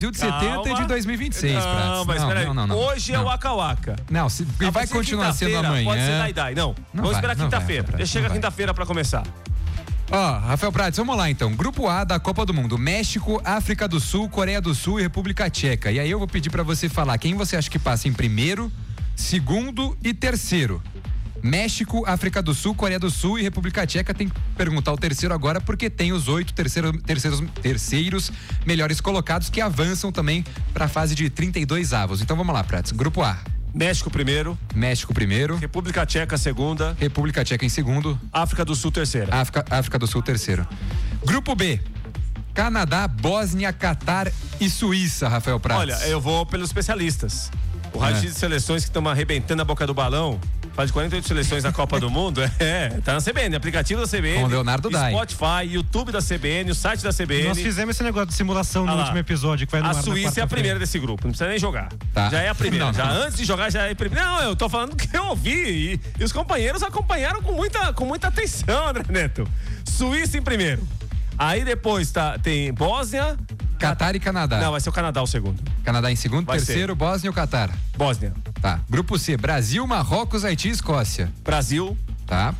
de 70 e de 2026, Não, Prats. mas peraí. Não. Hoje é o Waka Waka. Não, e vai continuar sendo amanhã. Pode ser Dai-Dai. Não, vamos esperar quinta-feira. Deixa chegar quinta-feira pra começar. Ó, Rafael Prats, vamos lá então. Grupo A da Copa do Mundo: México, África do Sul, Coreia do Sul e República Tcheca. E aí eu vou pedir pra você falar quem você acha que passa em primeiro, segundo e terceiro. México, África do Sul, Coreia do Sul e República Tcheca. Tem que perguntar o terceiro agora, porque tem os 8 terceiros melhores colocados que avançam também para a fase de 32 avos. Então vamos lá, Prats. Grupo A: México primeiro. República Tcheca segunda. República Tcheca em segundo. África do Sul terceira. África do Sul terceiro. Grupo B: Canadá, Bósnia, Catar e Suíça, Rafael Prats. Olha, eu vou pelos especialistas. O raio-x de seleções que estão arrebentando a boca do balão. Faz 48 seleções na Copa do Mundo. Tá na CBN, aplicativo da CBN. Com Leonardo Dai. Spotify, YouTube da CBN, o site da CBN. Nós fizemos esse negócio de simulação no último episódio que vai no ar. A Suíça é a primeira desse grupo, não precisa nem jogar. Tá. Já é a primeira. Antes de jogar, já é a primeira. Não, eu tô falando que eu ouvi. E os companheiros acompanharam com muita atenção, André Neto. Suíça em primeiro. Aí depois tem Bósnia, Catar e Canadá. Não, vai ser o Canadá o segundo. Canadá em segundo, vai terceiro, ser. Bósnia ou Catar? Bósnia. Tá. Grupo C: Brasil, Marrocos, Haiti e Escócia. Brasil. Tá.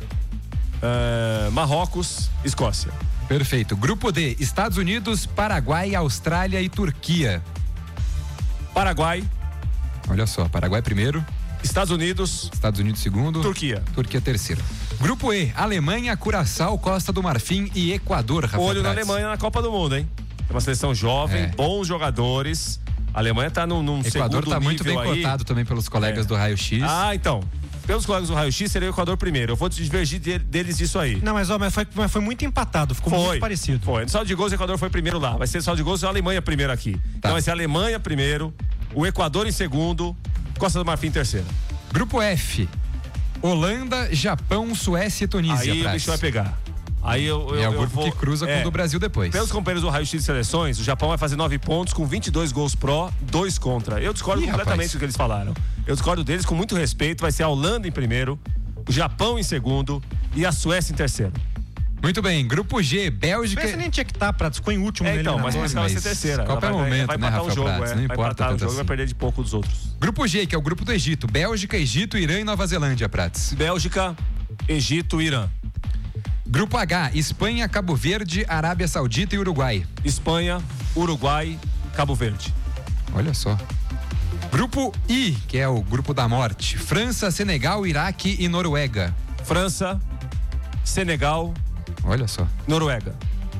Marrocos, Escócia. Perfeito. Grupo D: Estados Unidos, Paraguai, Austrália e Turquia. Paraguai. Olha só, Paraguai primeiro. Estados Unidos segundo. Turquia terceiro. Grupo E: Alemanha, Curaçao, Costa do Marfim e Equador, Rafael Olho Prats. na Alemanha na Copa do Mundo, hein? É uma seleção jovem, bons jogadores. A Alemanha tá num segundo nível. Equador tá muito bem aí. Cotado também pelos colegas do Raio-X. Então. Pelos colegas do Raio-X, seria o Equador primeiro. Eu vou divergir deles disso aí. Não, mas foi muito empatado, ficou muito parecido. Foi. No saldo de gols, o Equador foi primeiro lá. Vai ser saldo de gols e a Alemanha primeiro aqui. Então vai ser a Alemanha primeiro, o Equador em segundo, Costa do Marfim em terceiro. Grupo F: Holanda, Japão, Suécia e Tunísia. Aí o bicho vai pegar. Aí é o grupo que cruza com o do Brasil depois. Pelos companheiros do Raio-X de seleções, o Japão vai fazer 9 pontos com 22 gols pró, 2 contra. Eu discordo completamente do que eles falaram. Eu discordo deles com muito respeito. Vai ser a Holanda em primeiro, o Japão em segundo e a Suécia em terceiro. Muito bem. Grupo G: Bélgica. Você nem tinha que estar, Prats, ficou em último. Então, mas vai ser terceira. Qualquer momento, vai né, empatar Rafael o jogo, Prats, não importa vai empatar o jogo, assim. vai perder de pouco dos outros. Grupo G, que é o grupo do Egito: Bélgica, Egito, Irã e Nova Zelândia, Prats. Bélgica, Egito, Irã. Grupo H: Espanha, Cabo Verde, Arábia Saudita e Uruguai. Espanha, Uruguai, Cabo Verde. Olha só. Grupo I, que é o grupo da morte: França, Senegal, Iraque e Noruega. França, Senegal. Olha só. Noruega.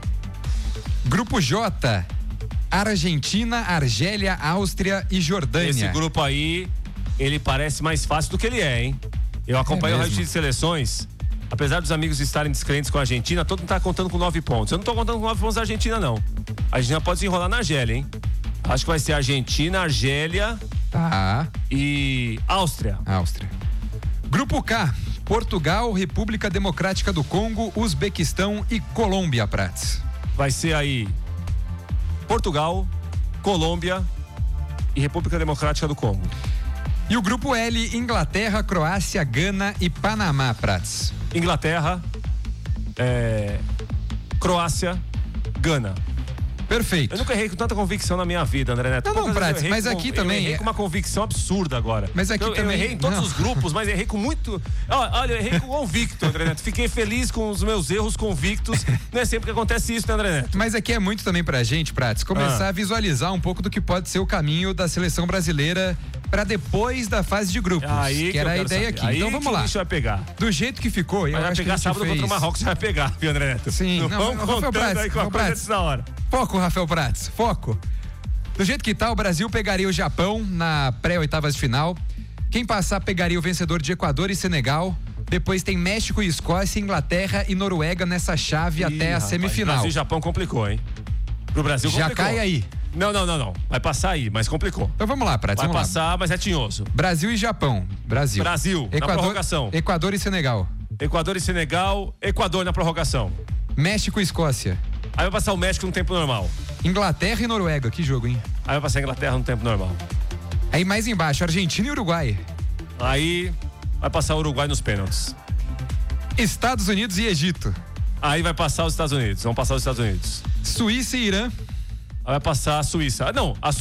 Grupo J: Argentina, Argélia, Áustria e Jordânia. Esse grupo aí, ele parece mais fácil do que ele é, hein? Eu acompanho o Raio-X de seleções. Apesar dos amigos estarem descrentes com a Argentina, todo mundo tá contando com 9 pontos. Eu não tô contando com 9 pontos da Argentina, não. A Argentina pode se enrolar na Argélia, hein? Acho que vai ser Argentina, Argélia e Áustria. Grupo K: Portugal, República Democrática do Congo, Uzbequistão e Colômbia, Prats. Vai ser aí Portugal, Colômbia e República Democrática do Congo. E o grupo L: Inglaterra, Croácia, Gana e Panamá, Prats. Inglaterra, Croácia, Gana. Perfeito. Eu nunca errei com tanta convicção na minha vida, André Neto. Não, Prats, mas aqui também... Eu errei com uma convicção absurda agora. Mas aqui eu também... errei em todos os grupos, mas errei com muito... Olha, eu errei com convicto, André Neto. Fiquei feliz com os meus erros convictos. Não é sempre que acontece isso, né, André Neto? Mas aqui é muito também pra gente, Prats, começar a visualizar um pouco do que pode ser o caminho da seleção brasileira para depois da fase de grupos, que era a ideia aqui. Aí então vamos lá. A gente vai pegar. Do jeito que ficou, eu vai acho pegar que sábado contra o Marrocos, já vai pegar, viu, André Neto? Sim, vamos contando aí com a coisa dessa hora. Foco, Rafael Prats, foco. Do jeito que tá, o Brasil pegaria o Japão na pré-oitavas de final. Quem passar pegaria o vencedor de Equador e Senegal. Depois tem México e Escócia, Inglaterra e Noruega nessa chave até a semifinal. Brasil e Japão complicou, hein? Pro Brasil já complicou. cai aí. Não. Vai passar aí, mas complicou. Então vamos lá, Prats. Vai passar, mas é tinhoso. Brasil e Japão. Brasil, na prorrogação. Equador e Senegal. Equador e Senegal. Equador na prorrogação. México e Escócia. Aí vai passar o México no tempo normal. Inglaterra e Noruega, que jogo, hein? Aí vai passar a Inglaterra no tempo normal. Aí mais embaixo, Argentina e Uruguai. Aí vai passar o Uruguai nos pênaltis. Estados Unidos e Egito. Aí vai passar os Estados Unidos. Vão passar os Estados Unidos. Suíça e Irã. vai passar a Suíça. Não, a